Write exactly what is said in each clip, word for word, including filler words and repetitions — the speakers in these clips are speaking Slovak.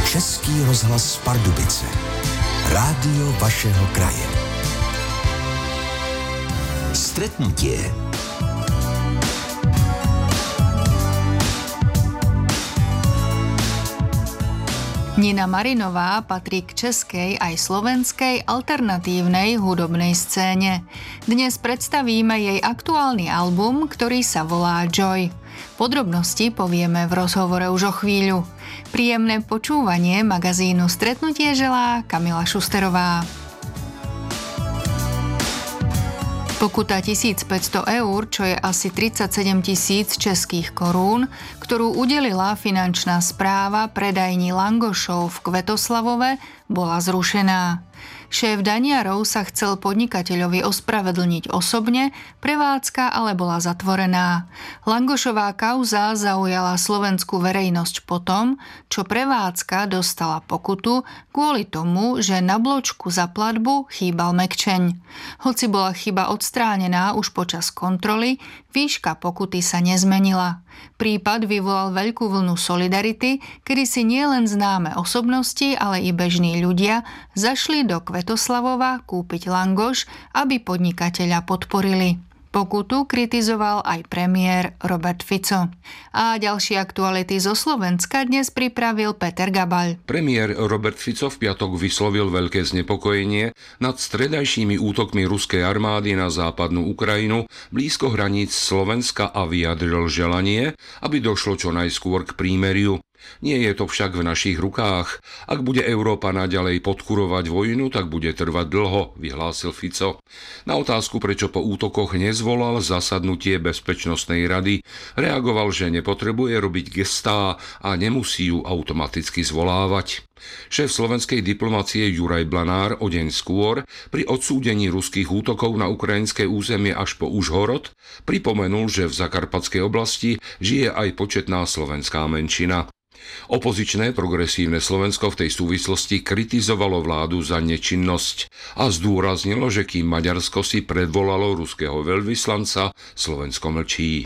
Český rozhlas Pardubice. Rádio vašeho kraje. Stretnutie. Nina Marinová patrí k českej aj slovenskej alternatívnej hudobnej scéne. Dnes predstavíme jej aktuálny album, ktorý sa volá Joy. Podrobnosti povieme v rozhovore už o chvíľu. Príjemné počúvanie magazínu Stretnutie želá Kamila Šusterová. Pokuta tisícpäťsto eur, čo je asi tridsaťsedem tisíc českých korún, ktorú udelila finančná správa predajni langošov v Kvetoslavove, bola zrušená. Šéf daniarov sa chcel podnikateľovi ospravedlniť osobne, prevádzka ale bola zatvorená. Langošová kauza zaujala slovenskú verejnosť potom, čo prevádzka dostala pokutu kvôli tomu, že na bločku za platbu chýbal mekčeň. Hoci bola chyba odstránená už počas kontroly, výška pokuty sa nezmenila. Prípad vyvolal veľkú vlnu solidarity, kedy si nielen známe osobnosti, ale i bežní ľudia zašli do Kvetoslavova kúpiť langoš, aby podnikateľa podporili. Pokutu kritizoval aj premiér Robert Fico. A ďalšie aktuality zo Slovenska dnes pripravil Peter Gabaľ. Premiér Robert Fico v piatok vyslovil veľké znepokojenie nad stredajšími útokmi ruskej armády na západnú Ukrajinu blízko hraníc Slovenska a vyjadril želanie, aby došlo čo najskôr k prímeriu. Nie je to však v našich rukách. Ak bude Európa naďalej podkurovať vojnu, tak bude trvať dlho, vyhlásil Fico. Na otázku, prečo po útokoch nezvolal zasadnutie Bezpečnostnej rady, reagoval, že nepotrebuje robiť gestá a nemusí ju automaticky zvolávať. Šéf slovenskej diplomacie Juraj Blanár o deň skôr pri odsúdení ruských útokov na ukrajinské územie až po Užhorod pripomenul, že v Zakarpatskej oblasti žije aj početná slovenská menšina. Opozičné progresívne Slovensko v tej súvislosti kritizovalo vládu za nečinnosť a zdôraznilo, že kým Maďarsko si predvolalo ruského veľvyslanca, Slovensko mlčí.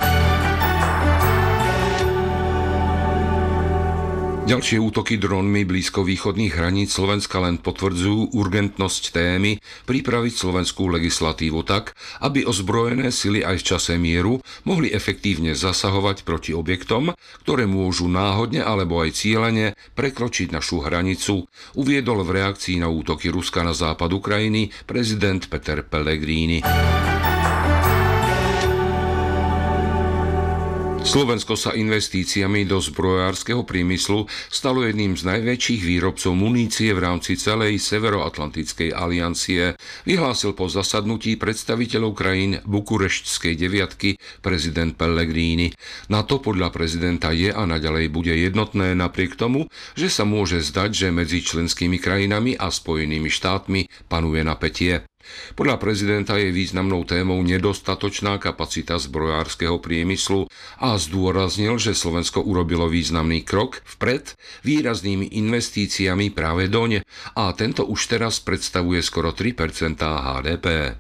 Ďalšie útoky dronmi blízkovýchodných hraníc Slovenska len potvrdzujú urgentnosť témy pripraviť slovenskú legislatívu tak, aby ozbrojené sily aj v čase mieru mohli efektívne zasahovať proti objektom, ktoré môžu náhodne alebo aj cielene prekročiť našu hranicu, uviedol v reakcii na útoky Ruska na západ Ukrajiny prezident Peter Pellegrini. Slovensko sa investíciami do zbrojárskeho priemyslu stalo jedným z najväčších výrobcov munície v rámci celej Severoatlantickej aliancie, vyhlásil po zasadnutí predstaviteľov krajín Bukureštskej deviatky prezident Pellegrini. NATO podľa prezidenta je a naďalej bude jednotné napriek tomu, že sa môže zdať, že medzi členskými krajinami a Spojenými štátmi panuje napätie. Podľa prezidenta je významnou témou nedostatočná kapacita zbrojárskeho priemyslu a zdôraznil, že Slovensko urobilo významný krok vpred výraznými investíciami práve doň a tento už teraz predstavuje skoro tri percentá há dé pé.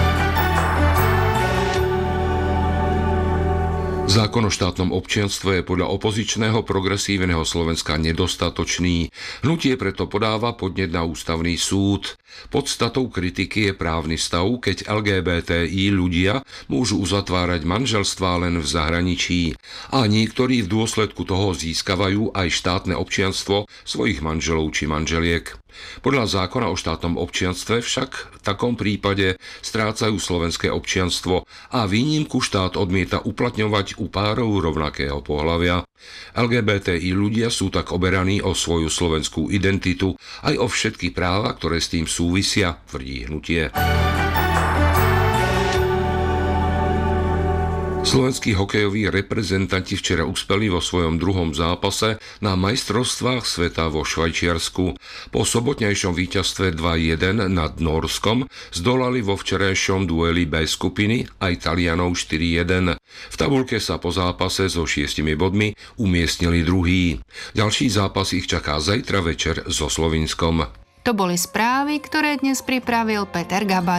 Zákon o štátnom občianstve je podľa opozičného progresívneho Slovenska nedostatočný. Hnutie preto podáva podnet na ústavný súd. Podstatou kritiky je právny stav, keď el gé bé té í ľudia môžu uzatvárať manželstvá len v zahraničí. A niektorí v dôsledku toho získavajú aj štátne občianstvo svojich manželov či manželiek. Podľa zákona o štátnom občianstve však v takom prípade strácajú slovenské občianstvo a výnimku štát odmieta uplatňovať u párov rovnakého pohlavia. el gé bé té í ľudia sú tak oberaní o svoju slovenskú identitu aj o všetky práva, ktoré s tým súvisia, tvrdí hnutie. Slovenskí hokejoví reprezentanti včera uspeli vo svojom druhom zápase na majstrovstvách sveta vo Švajčiarsku. Po sobotnejšom víťazstve dva jeden nad Nórskom zdolali vo včerajšom dueli B skupiny aj Talianov štyri jeden. V tabuľke sa po zápase so šiestimi bodmi umiestnili druhý. Ďalší zápas ich čaká zajtra večer so Slovinskom. To boli správy, ktoré dnes pripravil Peter Gabaľ.